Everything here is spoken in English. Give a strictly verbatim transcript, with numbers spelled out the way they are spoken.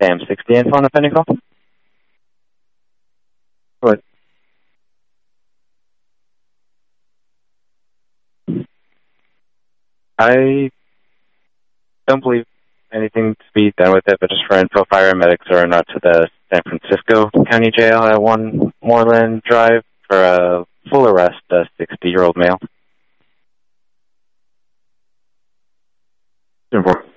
Sam sixty info on the pending call. What? I don't believe anything to be done with it, but just for info, paramedics are not to the San Francisco County Jail at one Moreland Drive for a full arrest, a sixty-year-old male. ten four.